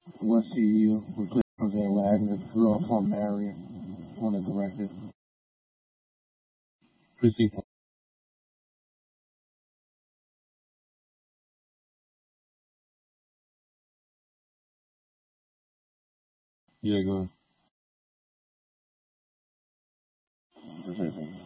What CEO replaced Jose Wagner, grew up on Marion, one of the directors. Precinct. Yeah, go ahead.